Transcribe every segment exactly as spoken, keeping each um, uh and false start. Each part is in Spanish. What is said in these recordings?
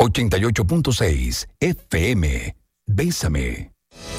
ochenta y ocho punto seis F M. Bésame.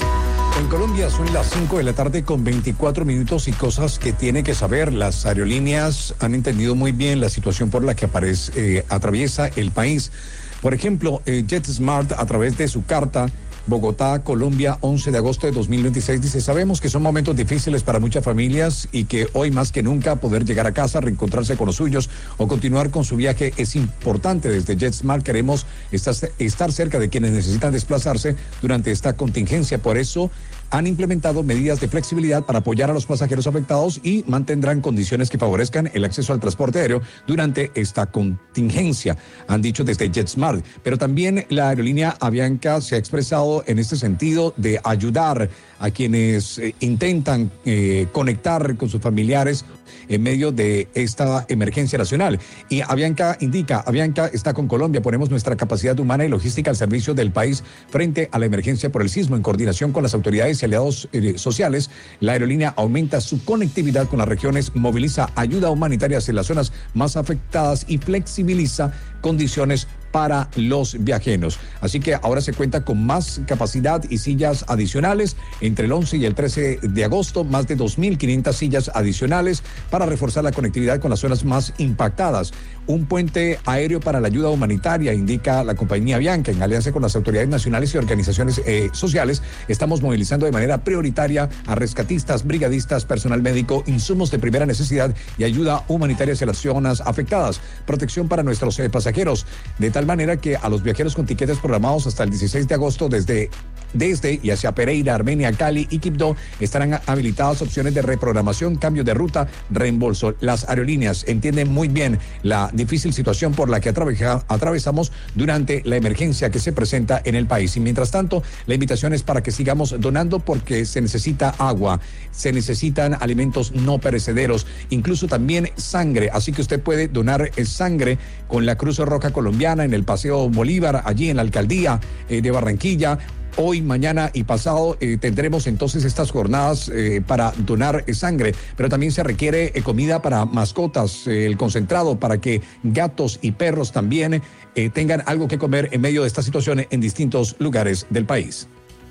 En Colombia son las cinco de la tarde con veinticuatro minutos y cosas que tiene que saber. Las aerolíneas han entendido muy bien la situación por la que aparece, eh, atraviesa el país. Por ejemplo, eh, JetSmart, a través de su carta Bogotá, Colombia, once de agosto de dos mil veintiséis, dice: sabemos que son momentos difíciles para muchas familias y que hoy más que nunca poder llegar a casa, reencontrarse con los suyos o continuar con su viaje es importante. Desde JetSmart queremos estar, estar cerca de quienes necesitan desplazarse durante esta contingencia. Por eso han implementado medidas de flexibilidad para apoyar a los pasajeros afectados y mantendrán condiciones que favorezcan el acceso al transporte aéreo durante esta contingencia, han dicho desde JetSmart. Pero también la aerolínea Avianca se ha expresado en este sentido de ayudar a quienes eh, intentan eh, conectar con sus familiares en medio de esta emergencia nacional. Y Avianca indica: Avianca está con Colombia, ponemos nuestra capacidad humana y logística al servicio del país frente a la emergencia por el sismo. En coordinación con las autoridades y aliados eh, sociales, la aerolínea aumenta su conectividad con las regiones, moviliza ayuda humanitaria en las zonas más afectadas y flexibiliza condiciones para los viajeros. Así que ahora se cuenta con más capacidad y sillas adicionales. Entre el once y el trece de agosto, más de dos mil quinientas sillas adicionales para reforzar la conectividad con las zonas más impactadas. Un puente aéreo para la ayuda humanitaria, indica la compañía Avianca. En alianza con las autoridades nacionales y organizaciones eh, sociales, estamos movilizando de manera prioritaria a rescatistas, brigadistas, personal médico, insumos de primera necesidad y ayuda humanitaria hacia las zonas afectadas. Protección para nuestros eh, pasajeros, de tal manera que a los viajeros con tiquetes programados hasta el dieciséis de agosto desde, desde y hacia Pereira, Armenia, Cali y Quibdó estarán habilitadas opciones de reprogramación, cambio de ruta, reembolso. Las aerolíneas entienden muy bien la difícil situación por la que atraveja, atravesamos durante la emergencia que se presenta en el país. Y mientras tanto, la invitación es para que sigamos donando, porque se necesita agua, se necesitan alimentos no perecederos, incluso también sangre. Así que usted puede donar eh, sangre con la Cruz Roja Colombiana en el Paseo Bolívar, allí en la alcaldía eh, de Barranquilla. Hoy, mañana y pasado eh, tendremos entonces estas jornadas eh, para donar eh, sangre, pero también se requiere eh, comida para mascotas, eh, el concentrado para que gatos y perros también eh, tengan algo que comer en medio de esta situación en distintos lugares del país.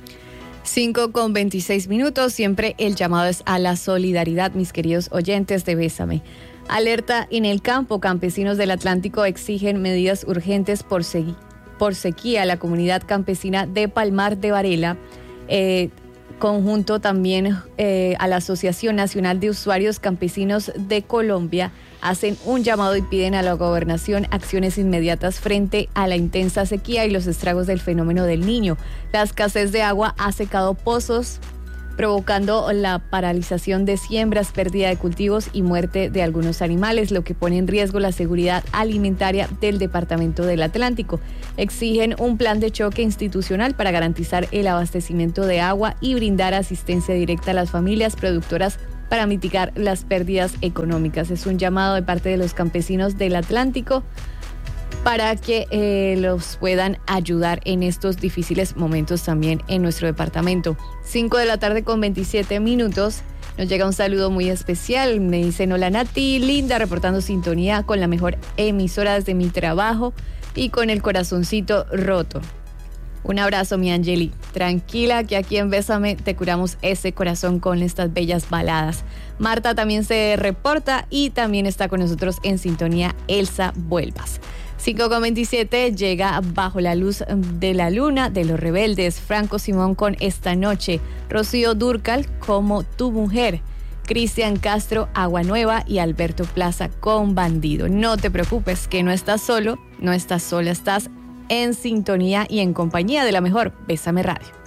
cinco con veintiséis minutos, siempre el llamado es a la solidaridad, mis queridos oyentes de Bésame. Alerta en el campo: campesinos del Atlántico exigen medidas urgentes por seguir. por sequía. La comunidad campesina de Palmar de Varela, eh, conjunto también eh, a la Asociación Nacional de Usuarios Campesinos de Colombia, hacen un llamado y piden a la gobernación acciones inmediatas frente a la intensa sequía y los estragos del fenómeno del Niño. La escasez de agua ha secado pozos, provocando la paralización de siembras, pérdida de cultivos y muerte de algunos animales, lo que pone en riesgo la seguridad alimentaria del Departamento del Atlántico. Exigen un plan de choque institucional para garantizar el abastecimiento de agua y brindar asistencia directa a las familias productoras para mitigar las pérdidas económicas. Es un llamado de parte de los campesinos del Atlántico para que eh, los puedan ayudar en estos difíciles momentos también en nuestro departamento. cinco de la tarde con veintisiete minutos. Nos llega un saludo muy especial. Me dicen: hola Nati, linda, reportando sintonía con la mejor emisora desde mi trabajo y con el corazoncito roto. Un abrazo, mi Angeli. Tranquila, que aquí en Bésame te curamos ese corazón con estas bellas baladas. Marta también se reporta y también está con nosotros en sintonía Elsa Vuelvas. cinco con veintisiete, llega Bajo la Luz de la Luna de Los Rebeldes, Franco Simón con Esta Noche, Rocío Dúrcal Como Tu Mujer, Cristian Castro, Agua Nueva y Alberto Plaza con Bandido. No te preocupes, que no estás solo, no estás sola, estás en sintonía y en compañía de la mejor Bésame Radio.